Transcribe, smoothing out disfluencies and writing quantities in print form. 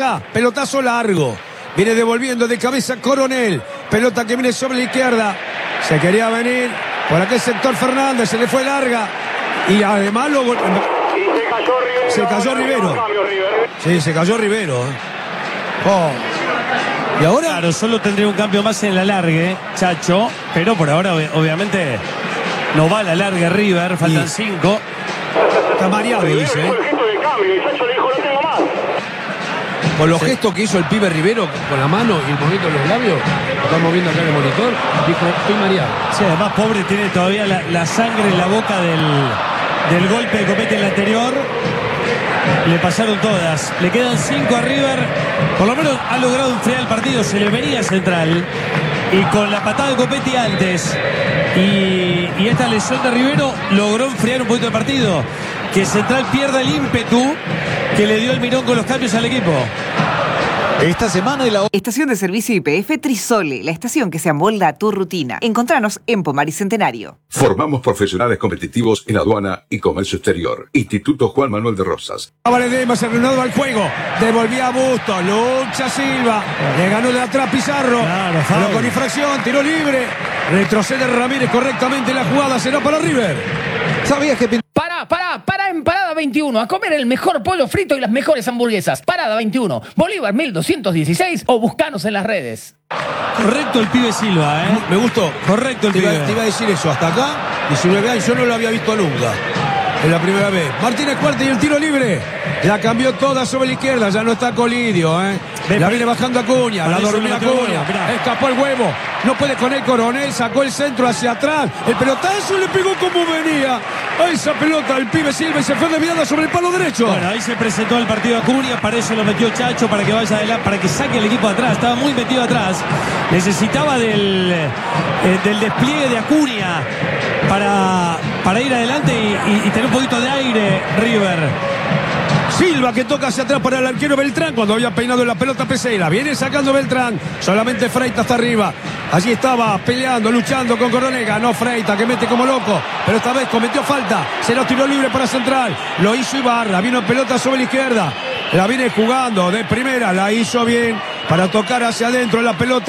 está. Pelotazo largo. Viene devolviendo de cabeza Coronel. Pelota que viene sobre la izquierda. Se quería venir por aquel sector Fernández. Se le fue larga. Y además lo... Se cayó Rivero. Sí, se cayó Rivero. Oh. Y ahora... Claro, solo tendría un cambio más en la largue, Chacho. Pero por ahora, obviamente, no va a la largue River. Faltan 5. Está mareado, dice. Con los gestos que hizo el pibe Rivero con la mano y el movimiento de los labios, estamos viendo acá en el monitor, dijo, estoy mareado. Sí, además, pobre, tiene todavía la sangre en la boca del golpe de Copete en la anterior. Le pasaron todas. Le quedan 5 a River. Por lo menos ha logrado enfriar el partido. Se le venía Central. Y con la patada de Copetti antes y esta lesión de Rivero logró enfriar un poquito el partido. Que Central pierda el ímpetu que le dio el Mirón con los cambios al equipo. Esta semana y la... Estación de servicio YPF Trisole, la estación que se amolda a tu rutina. Encontranos en Pomar y Centenario. Formamos profesionales competitivos en aduana y comercio exterior. Instituto Juan Manuel de Rosas. Valedema se reanudó al juego. Devolvía a Busto. Lucha Silva. Le ganó de atrás Pizarro. Claro, pero con infracción. Tiro libre. Retrocede Ramírez correctamente la jugada. Será para River. ¿Sabías que... Pará en Parada 21 a comer el mejor pollo frito y las mejores hamburguesas. Parada 21, Bolívar 1216 o buscanos en las redes. Correcto el pibe Silva, ¿eh? Me gustó. Correcto el pibe. Te iba a decir eso. Hasta acá, 19 años, yo no lo había visto nunca. Es la primera vez. Martínez Cuarta y el tiro libre. La cambió toda sobre la izquierda. Ya no está Colidio, ¿eh? La viene bajando Acuña. La dormía Acuña. Escapó el huevo. No puede con el Coronel. Sacó el centro hacia atrás. El pelotazo le pegó como venía. A esa pelota el pibe Silva y se fue desviada sobre el palo derecho. Bueno, ahí se presentó el partido Acuña. Para eso lo metió Chacho. Para que vaya adelante. Para que saque el equipo atrás. Estaba muy metido atrás. Necesitaba del despliegue de Acuña para ir adelante y tener un poquito de aire River. Silva que toca hacia atrás para el arquero Beltrán cuando había peinado la pelota Pesela. Viene sacando Beltrán. Solamente Freita hasta arriba. Allí estaba peleando, luchando con Coronel. Ganó Freita que mete como loco. Pero esta vez cometió falta. Se lo tiró libre para Central. Lo hizo Ibarra. Vino en pelota sobre la izquierda. La viene jugando de primera. La hizo bien para tocar hacia adentro la pelota.